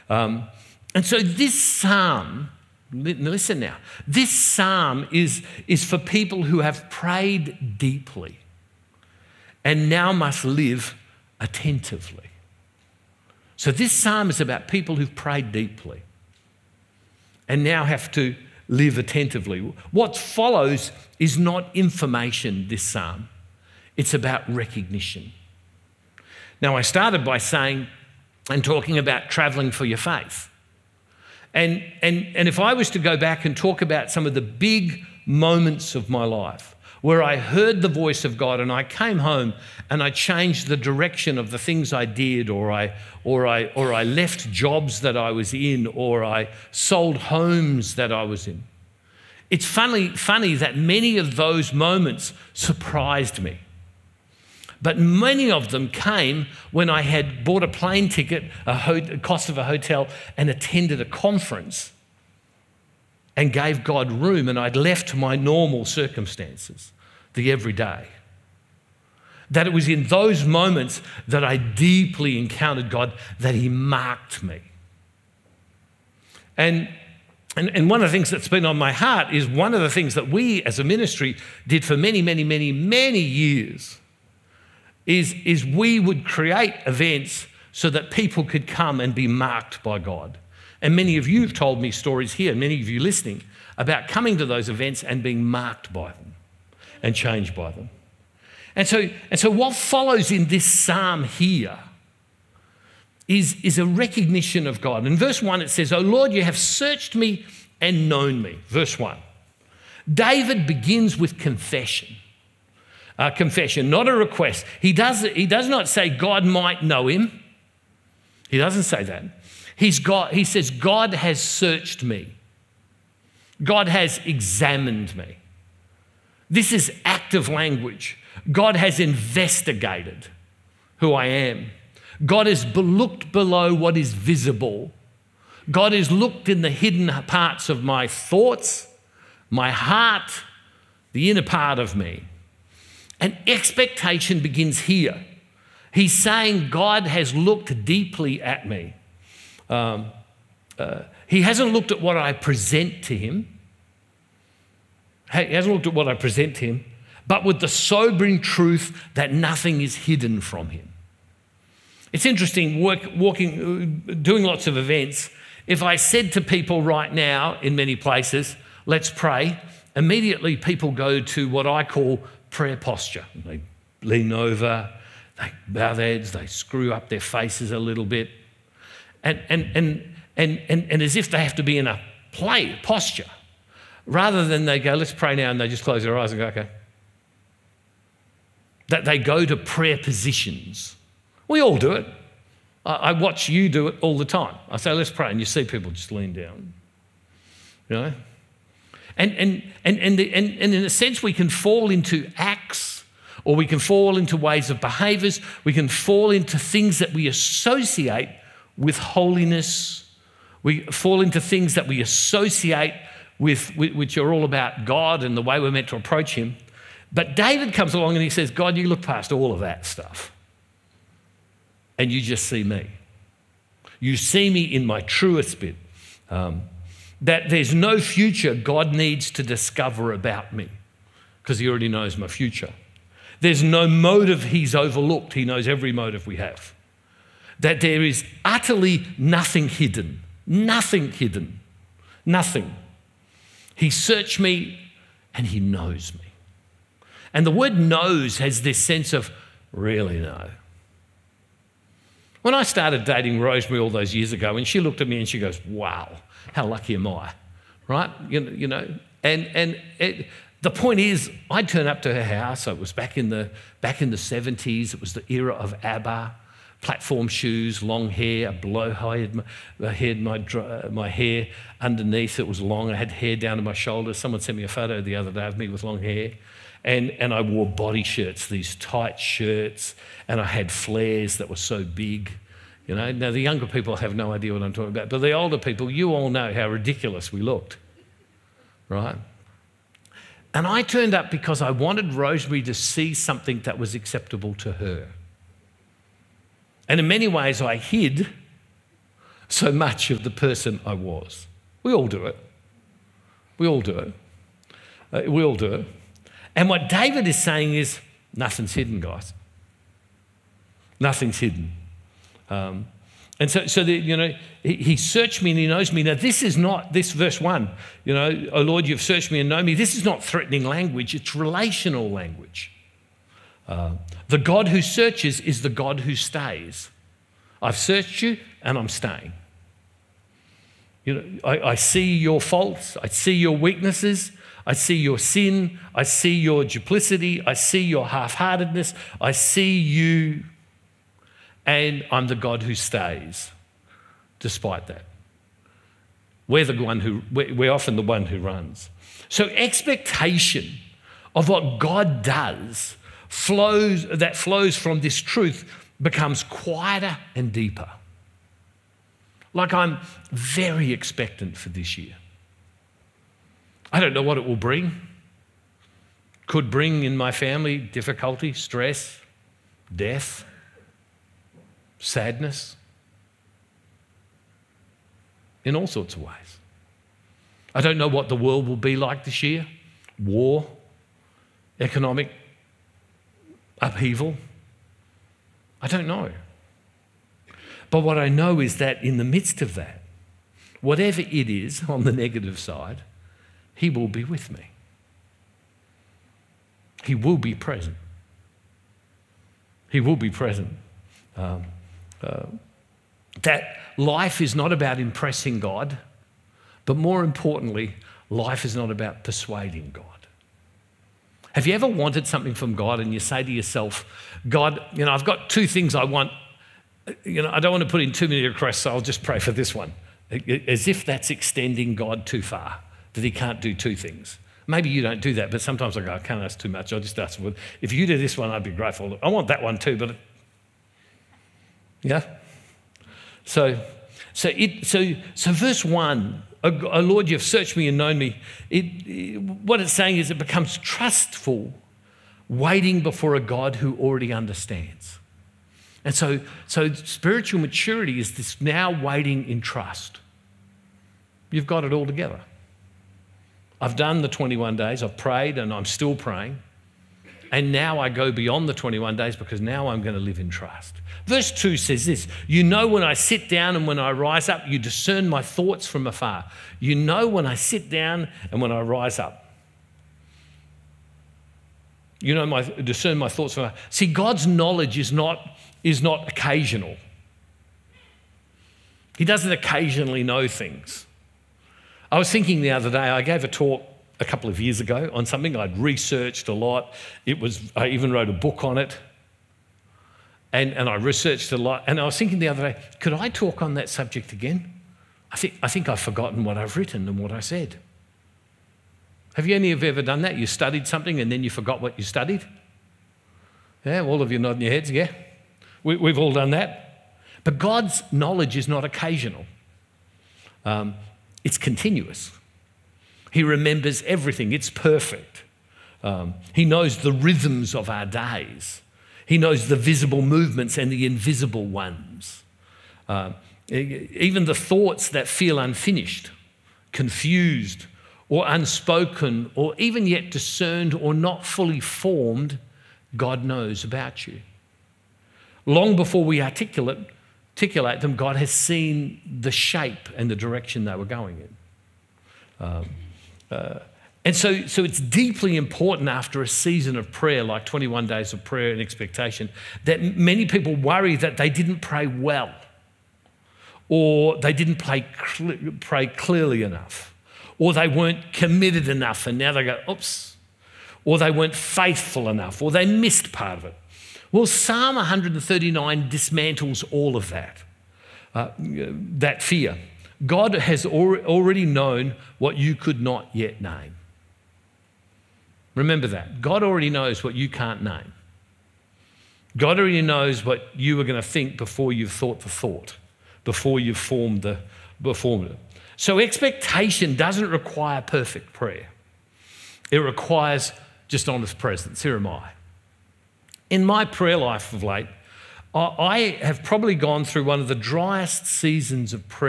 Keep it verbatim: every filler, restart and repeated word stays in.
Um, and so this psalm, listen now, this psalm is, is for people who have prayed deeply and now must live attentively. So this psalm is about people who've prayed deeply and now have to live attentively. What follows is not information, this psalm. It's about recognition. Now, I started by saying and talking about travelling for your faith. And, and, and if I was to go back and talk about some of the big moments of my life where I heard the voice of God and I came home and I changed the direction of the things I did, or I, or I, or I left jobs that I was in, or I sold homes that I was in, it's funny, funny that many of those moments surprised me. But many of them came when I had bought a plane ticket, a ho- cost of a hotel, and attended a conference and gave God room, and I'd left my normal circumstances, the everyday. That it was in those moments that I deeply encountered God, that he marked me. And, and, and one of the things that's been on my heart is one of the things that we as a ministry did for many, many, many, many years is, is we would create events so that people could come and be marked by God. And many of you have told me stories here, many of you listening, about coming to those events and being marked by them and changed by them. And so, and so what follows in this psalm here is, is a recognition of God. In verse one it says, "O Lord, you have searched me and known me." Verse one. David begins with confession. Uh, confession, not a request. He does, he does not say God might know him. He doesn't say that. He's got, he says, God has searched me. God has examined me. This is active language. God has investigated who I am. God has looked below what is visible. God has looked in the hidden parts of my thoughts, my heart, the inner part of me. And expectation begins here. He's saying God has looked deeply at me. Um, uh, he hasn't looked at what I present to him. He hasn't looked at what I present to him, but with the sobering truth that nothing is hidden from him. It's interesting, work, walking, doing lots of events. If I said to people right now in many places, let's pray, immediately people go to what I call prayer posture. They lean over, they bow their heads, they screw up their faces a little bit. And, and, and, and, and, and as if they have to be in a play posture, rather than they go, let's pray now, and they just close their eyes and go, okay. That they go to prayer positions. We all do it. I, I watch you do it all the time. I say, let's pray, and you see people just lean down, you know? And, and, and, and, the, and, and in a sense, we can fall into acts, or we can fall into ways of behaviours. We can fall into things that we associate with holiness. We fall into things that we associate with, which are all about God and the way we're meant to approach him. But David comes along and he says, God, you look past all of that stuff and you just see me. You see me in my truest bit. Um, that there's no future God needs to discover about me because he already knows my future. There's no motive he's overlooked. He knows every motive we have. That there is utterly nothing hidden, nothing hidden, nothing. He searched me and he knows me. And the word knows has this sense of really know. When I started dating Rosemary all those years ago, and she looked at me and she goes, wow, how lucky am I, right? You know, you know and, and it, the point is, I'd turn up to her house. So it was back in the, back in the seventies. It was the era of ABBA. Platform shoes, long hair, a blow. I had my, I had my, my hair underneath. It was long. I had hair down to my shoulders. Someone sent me a photo the other day of me with long hair. And, and I wore body shirts, these tight shirts, and I had flares that were so big. You know, now the younger people have no idea what I'm talking about, but the older people, you all know how ridiculous we looked, right? And I turned up because I wanted Rosemary to see something that was acceptable to her. And in many ways I hid so much of the person I was. We all do it. We all do it. Uh, we all do it. And what David is saying is, nothing's hidden, guys. Nothing's hidden. Um, and so, so the, you know, he, he searched me and he knows me. Now, this is not, this verse one, you know, oh Lord, you've searched me and know me. This is not threatening language. It's relational language. Uh, the God who searches is the God who stays. I've searched you and I'm staying. You know, I, I see your faults. I see your weaknesses. I see your sin. I see your duplicity. I see your half-heartedness. I see you, and I'm the God who stays despite that. We're the one who, we're often the one who runs. So expectation of what God does flows, that flows from this truth becomes quieter and deeper. Like I'm very expectant for this year. I don't know what it will bring. Could bring in my family difficulty, stress, death, sadness, in all sorts of ways. I don't know what the world will be like this year. War, economic upheaval. I don't know. But what I know is that in the midst of that, whatever it is on the negative side, He will be with me. He will be present. He will be present. Um, uh, that life is not about impressing God, but more importantly, life is not about persuading God. Have you ever wanted something from God and you say to yourself, God, you know, I've got two things I want. You know, I don't want to put in too many requests, so I'll just pray for this one. As if that's extending God too far, that He can't do two things. Maybe you don't do that, but sometimes I go, I can't ask too much. I'll just ask for, if you do this one, I'd be grateful. I want that one too, but yeah. So, so it, so, so verse one, oh Lord, you've searched me and known me. It, it, what it's saying is it becomes trustful, waiting before a God who already understands. And so, so spiritual maturity is this now waiting in trust. You've got it all together. I've done the twenty-one days, I've prayed and I'm still praying. And now I go beyond the twenty-one days because now I'm going to live in trust. Verse two says this, you know when I sit down and when I rise up, you discern my thoughts from afar. You know when I sit down and when I rise up. You know, my discern my thoughts from afar. See, God's knowledge is not, is not occasional. He doesn't occasionally know things. I was thinking the other day, I gave a talk a couple of years ago on something I'd researched a lot. It was, I even wrote a book on it. And, and I researched a lot. And I was thinking the other day, could I talk on that subject again? I think, I think I've forgotten what I've written and what I said. Have you any of you ever done that? You studied something and then you forgot what you studied? Yeah, all of you nodding your heads, yeah. We, we've all done that. But God's knowledge is not occasional. Um, it's continuous. He remembers everything. It's perfect. Um, he knows the rhythms of our days. He knows the visible movements and the invisible ones. Uh, even the thoughts that feel unfinished, confused, or unspoken, or even yet discerned or not fully formed, God knows about you. Long before we articulate, articulate them, God has seen the shape and the direction they were going in. Um, uh, and so, so it's deeply important after a season of prayer, like twenty-one days of prayer and expectation, that many people worry that they didn't pray well or they didn't pray, pray clearly enough, or they weren't committed enough and now they go, oops, or they weren't faithful enough, or they missed part of it. Well, Psalm one thirty-nine dismantles all of that, uh, that fear. God has al- already known what you could not yet name. Remember that. God already knows what you can't name. God already knows what you were going to think before you've thought the thought, before you've formed the, before it. So expectation doesn't require perfect prayer. It requires just honest presence. Here am I. In my prayer life of late, I have probably gone through one of the driest seasons of prayer